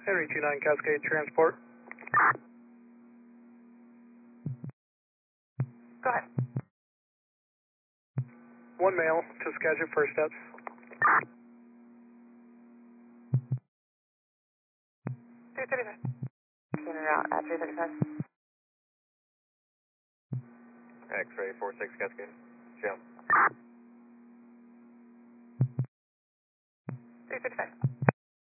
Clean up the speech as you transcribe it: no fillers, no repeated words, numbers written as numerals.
Henry 29 Cascade Transport. Go ahead. One male to Skagit First Steps. 335. In and out at 335. X-ray 46 Cascade. Jump. 335.